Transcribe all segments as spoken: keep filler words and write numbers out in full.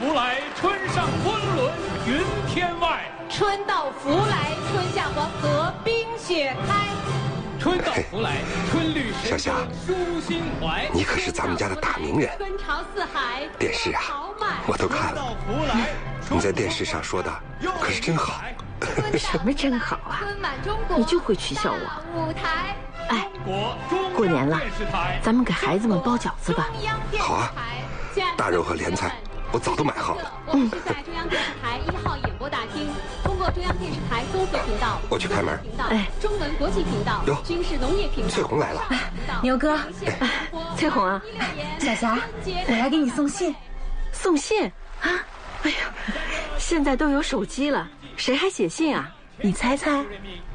福来，春上昆仑云天外。 春到福来，春下黄河冰雪开。 春到福来，春绿小霞， 舒心怀。 你可是咱们家的大名人， 春潮四海， 电视啊，我都看了。你在电视上说的可是真好。 什么真好啊？你就会取笑我。 舞台。 哎，过年了，咱们给孩子们包饺子吧。 好啊，大肉和莲菜我早都买好了。 嗯，在中央电视台一号演播大厅，通过中央电视台综合频道， 我去开门。 哎，中文国际频道， 哟， 军事农业频道。 翠红来了。 牛哥，翠红啊， 小霞，我来给你送信。 送信啊？哎呀，现在都有手机了，谁还写信啊？你猜猜。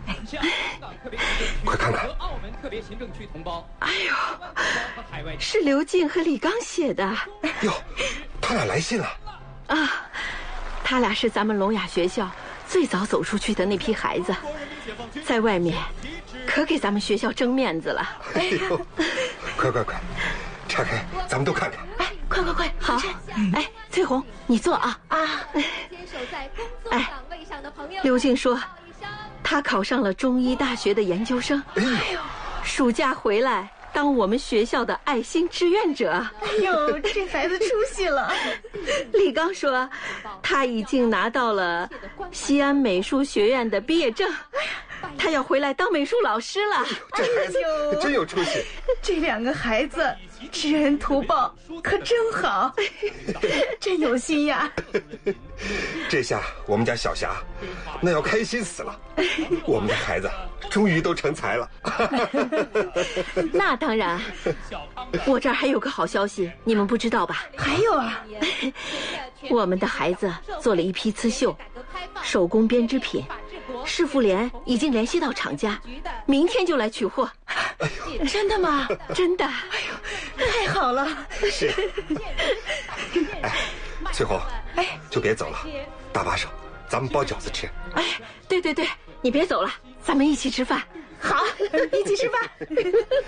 快看看。 哎呦，是刘静和李刚写的。 哟，他俩来信了。 啊，他俩是咱们聋哑学校最早走出去的那批孩子，在外面可给咱们学校争面子了。 哎呦，快快快，拆开，咱们都看看。 哎，快快快，好。哎，翠红，你坐啊啊！哎，刘静说，他考上了中医大学的研究生。哎呦，暑假回来当我们学校的爱心志愿者。 哎呦，这孩子出息了。 李刚说，他已经拿到了西安美术学院的毕业证，他要回来当美术老师了。 这孩子真有出息。 这两个孩子知恩图报，可真好，真有心呀。 这下我们家小霞那要开心死了，我们的孩子终于都成才了。 那当然，我这儿还有个好消息，你们不知道吧？ 还有啊， 我们的孩子做了一批刺绣，手工编织品，市妇联已经联系到厂家，明天就来取货。 哎呦，真的吗？ 真的。 哎呦，太好了。 是。哎，翠红，哎，就别走了，搭把手，咱们包饺子吃。 哎，对对对，你别走了，咱们一起吃饭。 好，一起吃饭。